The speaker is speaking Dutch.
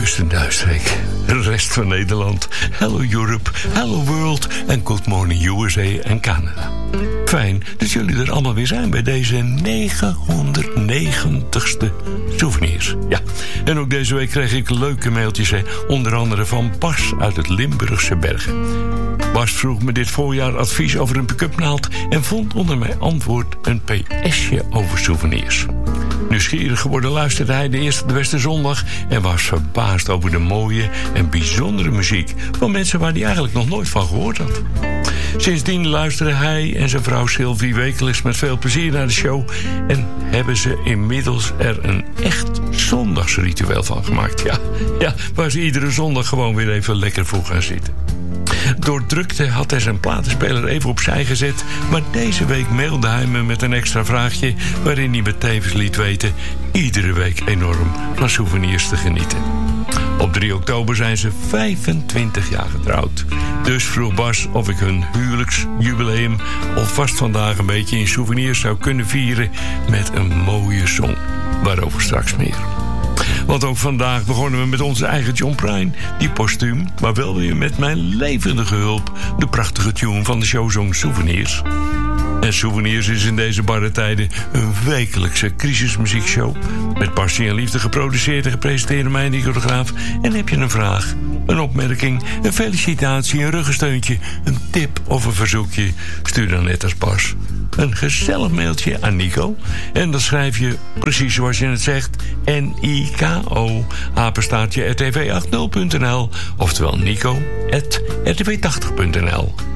Oost- en Duitsstreek, de rest van Nederland, hello Europe, hello world en good morning USA en Canada. Fijn dat jullie er allemaal weer zijn bij deze 990ste souvenirs. Ja, en ook deze week kreeg ik leuke mailtjes, onder andere van Bas uit het Limburgse Bergen. Bas vroeg me dit voorjaar advies over een pick-up naald en vond onder mijn antwoord een PS'je over souvenirs. Nieuwsgierig geworden luisterde hij de eerste de beste zondag en was verbaasd over de mooie en bijzondere muziek van mensen waar hij eigenlijk nog nooit van gehoord had. Sindsdien luisteren hij en zijn vrouw Sylvie wekelijks met veel plezier naar de show en hebben ze inmiddels er een echt zondagsritueel van gemaakt. Ja, waar ze iedere zondag gewoon weer even lekker voor gaan zitten. Door drukte had hij zijn platenspeler even opzij gezet, maar deze week mailde hij me met een extra vraagje waarin hij me tevens liet weten iedere week enorm van souvenirs te genieten. Op 3 oktober zijn ze 25 jaar getrouwd. Dus vroeg Bas of ik hun huwelijksjubileum alvast vandaag een beetje in souvenirs zou kunnen vieren met een mooie song. Waarover straks meer. Want ook vandaag begonnen we met onze eigen John Prine, die postuum, maar wel weer met mijn levendige hulp, de prachtige tune van de show zong Souvenirs. En Souvenirs is in deze barre tijden een wekelijkse crisismuziekshow met passie en liefde geproduceerd en gepresenteerd door mij, Nico de Graaf. En heb je een vraag, een opmerking, een felicitatie, een ruggensteuntje, een tip of een verzoekje, stuur dan net als Bas een gezellig mailtje aan Nico. En dan schrijf je precies zoals je het zegt, NIKO, @rtv80.nl, oftewel Nico @rtv80.nl.